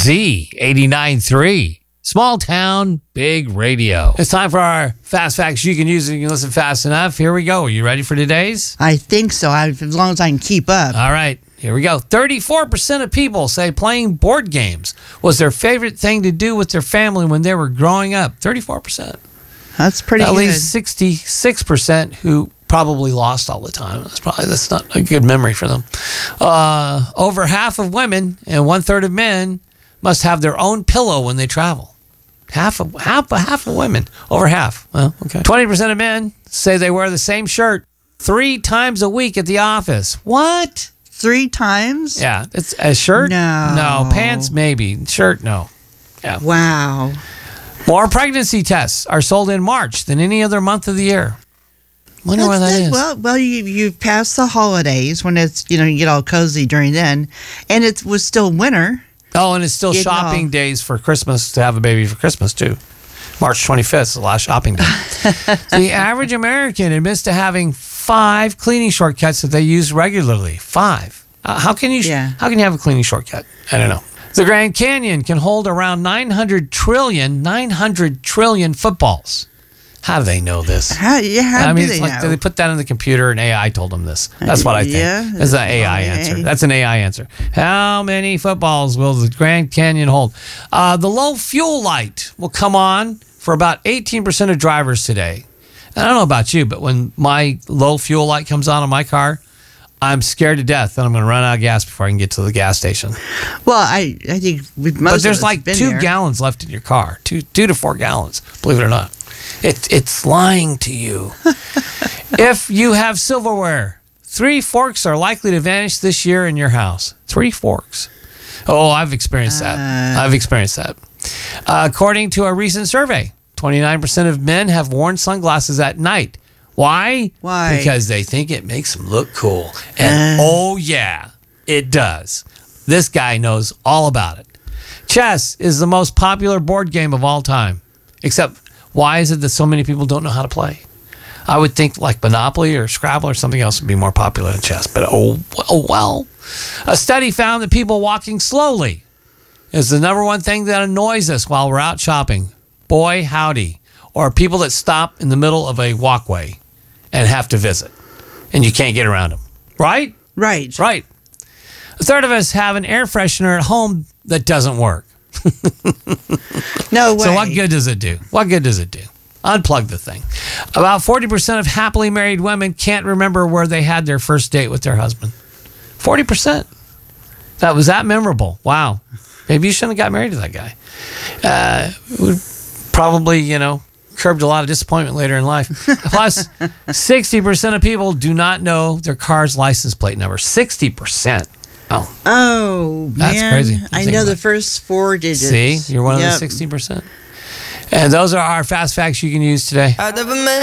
Z89.3. Small town, big radio. It's time for our fast facts you can use and you can listen fast enough. Here we go. Are you ready for today's? I think so, as long as I can keep up. All right. Here we go. 34% of people say playing board games was their favorite thing to do with their family when they were growing up. 34%. That's pretty good. At least 66% who probably lost all the time. That's not a good memory for them. Over half of women and 1/3 of men must have their own pillow when they travel. Half of women, over half. Well, okay. 20% of men say they wear the same shirt 3 times a week at the office. What? 3 times? Yeah. It's a shirt? No. Pants, maybe. Shirt, no. Yeah. Wow. More pregnancy tests are sold in March than any other month of the year. Wonder why that is. Well, you pass the holidays when it's, you get all cozy during then, and it was still winter. Oh, and it's still shopping days for Christmas to have a baby for Christmas, too. March 25th is the last shopping day. The average American admits to having 5 cleaning shortcuts that they use regularly. 5. How can you have a cleaning shortcut? I don't know. The Grand Canyon can hold around 900 trillion footballs. How do they know this? How do they know? They put that in the computer and AI told them this. That's what I think. Yeah. That's an AI answer. That's an AI answer. How many footballs will the Grand Canyon hold? The low fuel light will come on for about 18% of drivers today. And I don't know about you, but when my low fuel light comes on in my car, I'm scared to death that I'm going to run out of gas before I can get to the gas station. Well, I think with most But there's of us like 2 gallons left in your car. 2 to 4 gallons, believe it or not. It's lying to you. If you have silverware, 3 forks are likely to vanish this year in your house. 3 forks. Oh, I've experienced that. According to a recent survey, 29% of men have worn sunglasses at night. Why? Because they think it makes them look cool. And oh yeah, it does. This guy knows all about it. Chess is the most popular board game of all time. Except, why is it that so many people don't know how to play? I would think like Monopoly or Scrabble or something else would be more popular than chess. But oh well. A study found that people walking slowly is the number one thing that annoys us while we're out shopping. Boy, howdy. Or people that stop in the middle of a walkway and have to visit. And you can't get around them. Right? Right. A third of us have an air freshener at home that doesn't work. No way. So what good does it do? Unplug the thing. About 40% of happily married women can't remember where they had their first date with their husband. 40%. That was that memorable. Wow. Maybe you shouldn't have got married to that guy. Would probably, curbed a lot of disappointment later in life. Plus, 60% of people do not know their car's license plate number. 60%. Oh, man. That's crazy. I know the first 4 digits. See, you're one of the 60%. And those are our fast facts you can use today. I never met